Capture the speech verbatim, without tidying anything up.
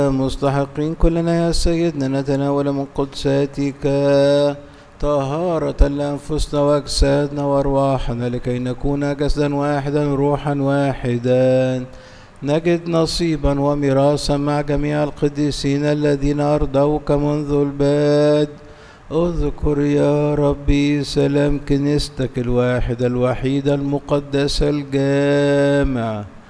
مستحقين كلنا يا سيدنا نتناول من قدساتك طهارة لأنفسنا وأجسادنا وأرواحنا لكي نكون جسدا واحدا روحا واحدا، نجد نصيبا وميراثا مع جميع القديسين الذين أرضوك منذ البدء. اذكر يا ربي سلام كنيستك الواحدة الوحيدة المقدسة الجامعة